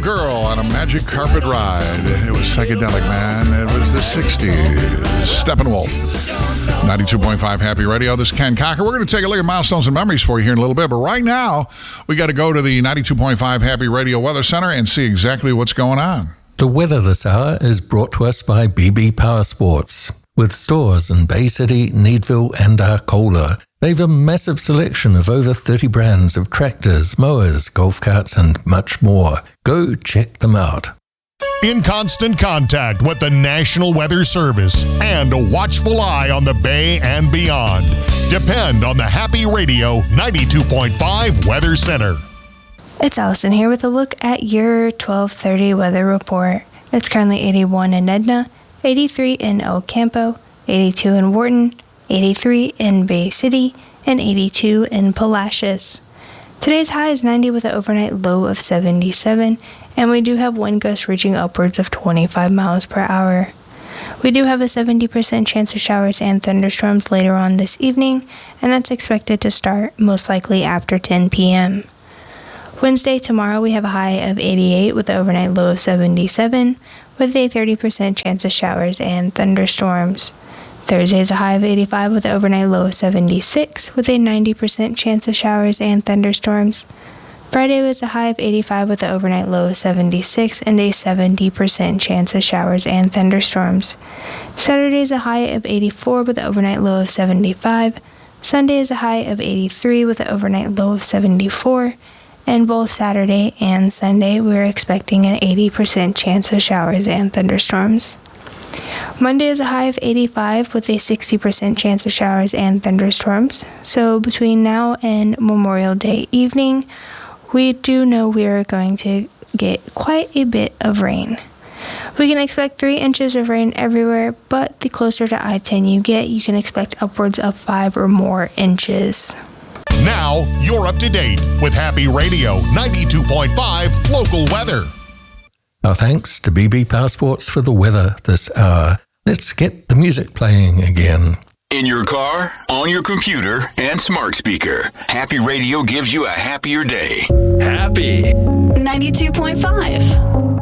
Girl on a Magic Carpet Ride. It was psychedelic, man. It was the 60s. Steppenwolf. 92.5 Happy Radio. This is Ken Cocker. We're going to take a look at milestones and memories for you here in a little bit. But right now, we got to go to the 92.5 Happy Radio Weather Center and see exactly what's going on. The weather this hour is brought to us by BB Power Sports. With stores in Bay City, Needville, and Arcola, they've a massive selection of over 30 brands of tractors, mowers, golf carts, and much more. Go check them out. In constant contact with the National Weather Service and a watchful eye on the Bay and beyond. Depend on the Happy Radio 92.5 Weather Center. It's Allison here with a look at your 12:30 weather report. It's currently 81 in Edna, 83 in El Campo, 82 in Wharton, 83 in Bay City, and 82 in Palacios. Today's high is 90 with an overnight low of 77, and we do have wind gusts reaching upwards of 25 miles per hour. We do have a 70% chance of showers and thunderstorms later on this evening, and that's expected to start most likely after 10 p.m. Wednesday, tomorrow, we have a high of 88 with an overnight low of 77, with a 30% chance of showers and thunderstorms. Thursday is a high of 85 with an overnight low of 76, with a 90% chance of showers and thunderstorms. Friday was a high of 85 with an overnight low of 76 and a 70% chance of showers and thunderstorms. Saturday is a high of 84 with an overnight low of 75. Sunday is a high of 83 with an overnight low of 74. And both Saturday and Sunday, we're expecting an 80% chance of showers and thunderstorms. Monday is a high of 85 with a 60% chance of showers and thunderstorms. So between now and Memorial Day evening, we do know we are going to get quite a bit of rain. We can expect 3 inches of rain everywhere, but the closer to I-10 you get, you can expect upwards of 5 or more inches. Now, you're up to date with Happy Radio 92.5 local weather. Our thanks to BB Power Sports for the weather this hour. Let's get the music playing again. In your car, on your computer, and smart speaker, Happy Radio gives you a happier day. Happy 92.5.